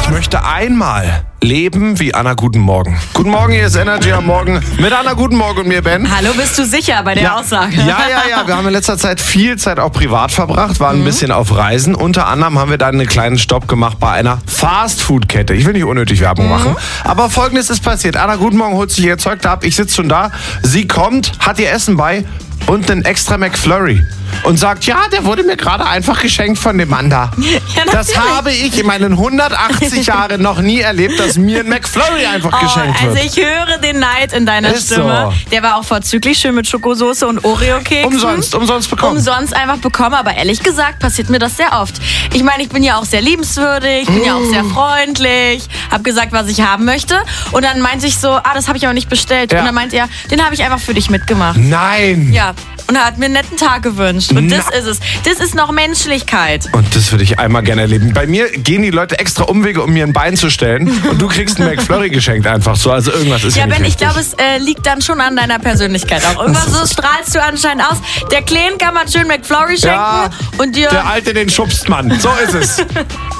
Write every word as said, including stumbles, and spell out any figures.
Ich möchte einmal leben wie Anna Guten Morgen. Guten Morgen, hier ist Energy am Morgen mit Anna Guten Morgen und mir, Ben. Hallo, bist du sicher bei der ja. Aussage? Ja, ja, ja. Wir haben in letzter Zeit viel Zeit auch privat verbracht, waren mhm. ein bisschen auf Reisen. Unter anderem haben wir dann einen kleinen Stopp gemacht bei einer Fast-Food-Kette. Ich will nicht unnötig Werbung mhm. machen. Aber Folgendes ist passiert. Anna Guten Morgen holt sich ihr Zeug ab. Ich sitze schon da. Sie kommt, hat ihr Essen bei und einen extra McFlurry. Und sagt, ja, der wurde mir gerade einfach geschenkt von dem Mann da. Ja, das habe ich in meinen hundertachtzig Jahren noch nie erlebt, dass mir ein McFlurry einfach oh, geschenkt wird. Also ich höre den Neid in deiner Ist Stimme. So. Der war auch vorzüglich schön mit Schokosoße und Oreo-Keksen. Umsonst, umsonst bekommen. Umsonst einfach bekommen, aber ehrlich gesagt passiert mir das sehr oft. Ich meine, ich bin ja auch sehr liebenswürdig, bin mm. ja auch sehr freundlich, habe gesagt, was ich haben möchte. Und dann meinte ich so, ah, das habe ich aber nicht bestellt. Ja. Und dann meint er, den habe ich einfach für dich mitgemacht. Nein! Ja. Und er hat mir einen netten Tag gewünscht. Und das Na. ist es. Das ist noch Menschlichkeit. Und das würde ich einmal gerne erleben. Bei mir gehen die Leute extra Umwege, um mir ein Bein zu stellen. Und du kriegst einen McFlurry geschenkt einfach so. Also irgendwas ist ja, ja nicht Ben, richtig. Ich glaube, es äh, liegt dann schon an deiner Persönlichkeit auch. Irgendwas so strahlst du anscheinend aus. Der Kleinen kann man schön McFlurry schenken. Ja, und dir der Alte, den schubst man. So ist es.